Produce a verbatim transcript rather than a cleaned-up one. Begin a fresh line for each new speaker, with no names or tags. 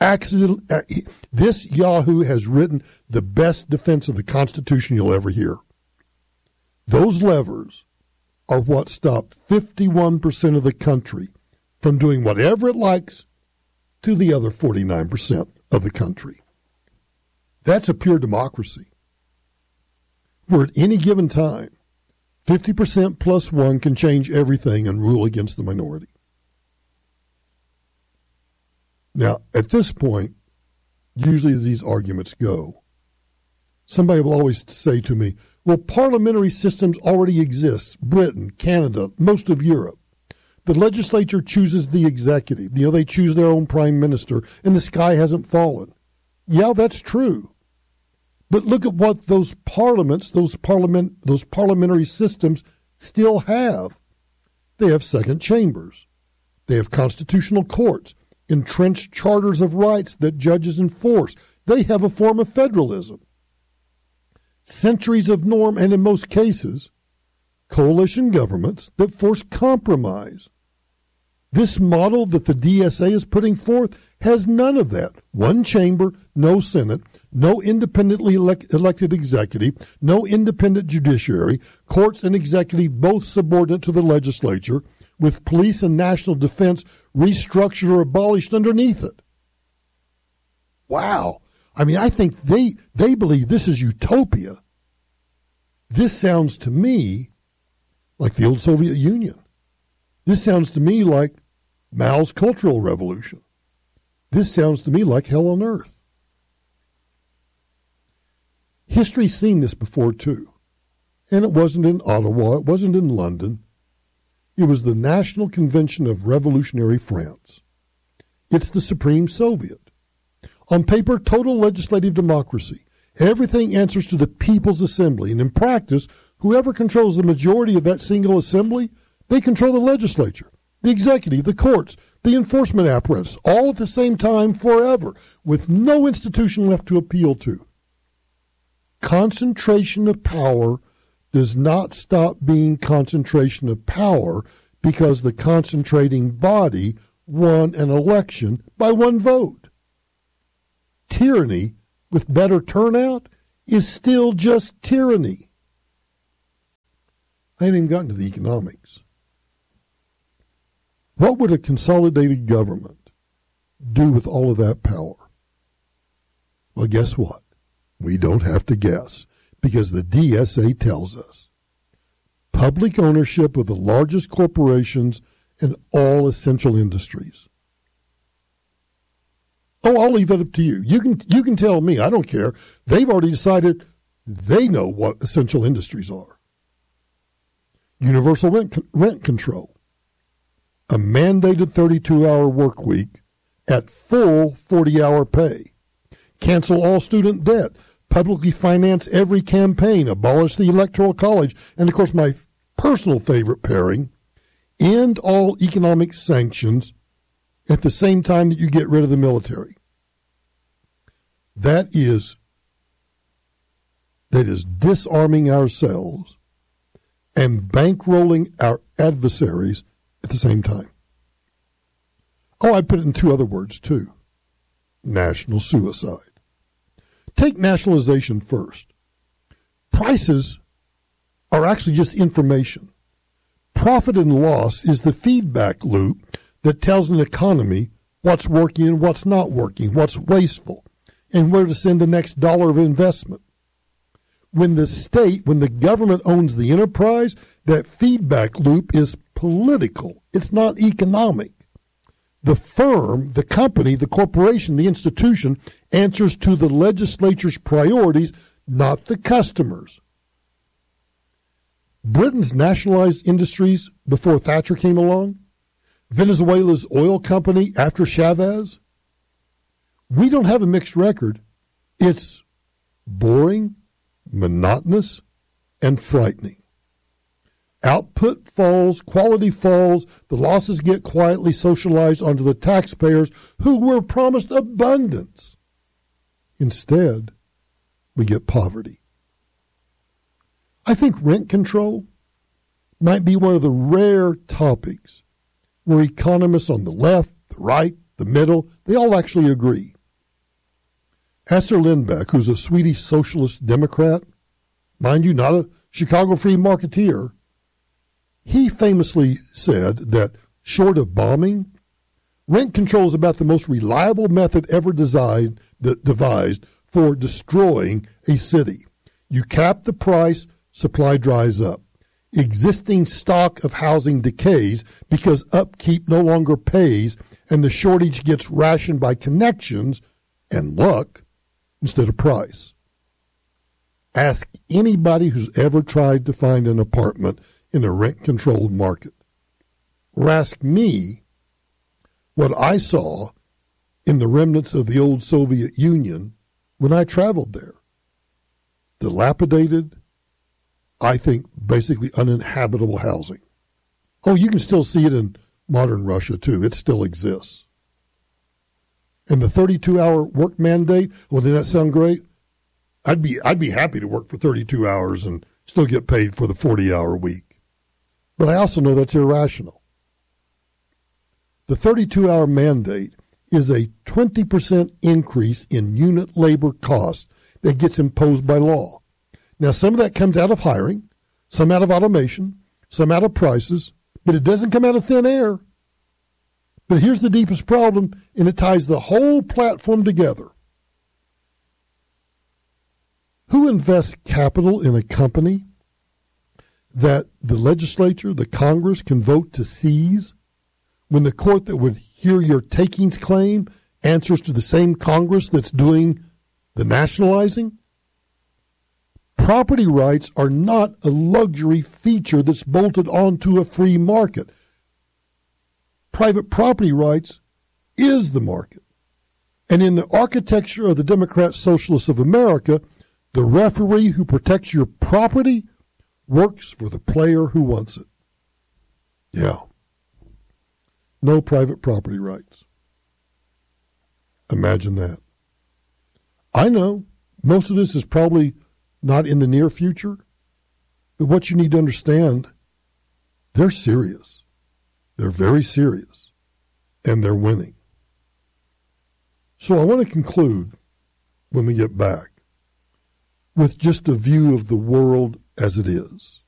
Accident, uh, this Yahoo has written the best defense of the Constitution you'll ever hear. Those levers are what stop fifty-one percent of the country from doing whatever it likes to the other forty-nine percent of the country. That's a pure democracy, where at any given time, fifty percent plus one can change everything and rule against the minority. Now, at this point, usually as these arguments go, somebody will always say to me, well, parliamentary systems already exist. Britain, Canada, most of Europe. The legislature chooses the executive. You know, they choose their own prime minister, and the sky hasn't fallen. Yeah, that's true. But look at what those parliaments, those parliament, those parliamentary systems still have. They have second chambers. They have constitutional courts, entrenched charters of rights that judges enforce. They have a form of federalism. Centuries of norm, and in most cases, coalition governments that force compromise. This model that the D S A is putting forth has none of that. One chamber, no Senate, no independently elect- elected executive, no independent judiciary, courts and executive both subordinate to the legislature, with police and national defense restructured or abolished underneath it. Wow. I mean, I think they, they believe this is utopia. This sounds to me like the old Soviet Union. This sounds to me like Mao's Cultural Revolution. This sounds to me like hell on earth. History's seen this before, too. And it wasn't in Ottawa. It wasn't in London. It was the National Convention of Revolutionary France. It's the Supreme Soviet. On paper, total legislative democracy. Everything answers to the People's Assembly. And in practice, whoever controls the majority of that single assembly, they control the legislature, the executive, the courts, the enforcement apparatus, all at the same time forever, with no institution left to appeal to. Concentration of power does not stop being concentration of power because the concentrating body won an election by one vote. Tyranny with better turnout is still just tyranny. I haven't even gotten to the economics. What would a consolidated government do with all of that power? Well, guess what? We don't have to guess, because the D S A tells us. Public ownership of the largest corporations and all essential industries. Oh, I'll leave it up to you. You can you can tell me. I don't care. They've already decided they know what essential industries are. Universal rent, rent control. A mandated thirty-two hour work week at full forty hour pay. Cancel all student debt. Publicly finance every campaign. Abolish the Electoral College. And, of course, my personal favorite pairing, end all economic sanctions at the same time that you get rid of the military. That is, that is disarming ourselves and bankrolling our adversaries at the same time. Oh, I put it in two other words, too. National suicide. Take nationalization first. Prices are actually just information. Profit and loss is the feedback loop that tells an economy what's working and what's not working, what's wasteful, and where to send the next dollar of investment. When the state, when the government owns the enterprise, that feedback loop is political. It's not economic. The firm, the company, the corporation, the institution answers to the legislature's priorities, not the customers. Britain's nationalized industries before Thatcher came along, Venezuela's oil company after Chavez. We don't have a mixed record. It's boring, monotonous, and frightening. Output falls, quality falls, the losses get quietly socialized onto the taxpayers who were promised abundance. Instead, we get poverty. I think rent control might be one of the rare topics where economists on the left, the right, the middle, they all actually agree. Asser Lindbeck, who's a Swedish socialist Democrat, mind you, not a Chicago free marketeer, he famously said that short of bombing, rent control is about the most reliable method ever designed, d- devised for destroying a city. You cap the price, supply dries up. Existing stock of housing decays because upkeep no longer pays, and the shortage gets rationed by connections and luck instead of price. Ask anybody who's ever tried to find an apartment in a rent-controlled market. Or ask me what I saw in the remnants of the old Soviet Union when I traveled there. Dilapidated, I think basically uninhabitable housing. Oh, you can still see it in modern Russia too. It still exists. And the thirty-two hour work mandate, well, did that sound great? I'd be I'd be happy to work for thirty-two hours and still get paid for the forty hour week. But I also know that's irrational. The thirty-two hour mandate is a twenty percent increase in unit labor costs that gets imposed by law. Now, some of that comes out of hiring, some out of automation, some out of prices, but it doesn't come out of thin air. But here's the deepest problem, and it ties the whole platform together. Who invests capital in a company that the legislature, the Congress, can vote to seize when the court that would hear your takings claim answers to the same Congress that's doing the nationalizing? Property rights are not a luxury feature that's bolted onto a free market. Private property rights is the market. And in the architecture of the Democrat Socialists of America, the referee who protects your property works for the player who wants it. Yeah. No private property rights. Imagine that. I know most of this is probably not in the near future, but what you need to understand, they're serious. They're very serious, and they're winning. So I want to conclude, when we get back, with just a view of the world as it is.